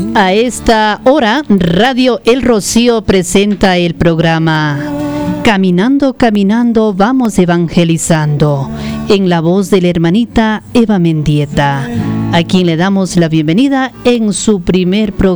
A esta hora, Radio El Rocío presenta el programa Caminando, Caminando, vamos evangelizando, en la voz de la hermanita Eva Mendieta, a quien le damos la bienvenida en su primer programa.